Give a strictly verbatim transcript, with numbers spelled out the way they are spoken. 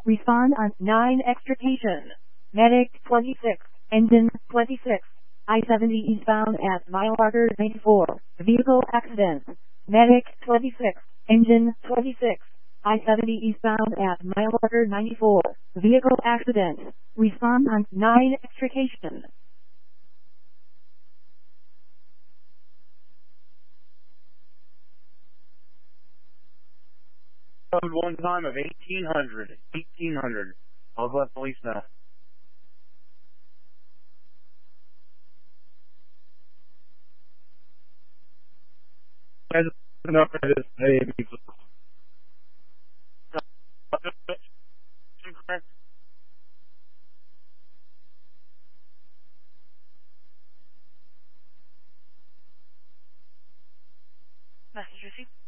Respond on nine extrication. Medic twenty-six. Engine twenty-six. I seventy eastbound at mile marker ninety-four. Vehicle accident. Medic twenty-six. Engine twenty-six. I seventy eastbound at mile marker ninety-four. Vehicle accident. Respond on nine extrication. Code one time of eighteen hundred. eighteen hundred. I'll let police know. Guys, enough for this day. Massachusetts.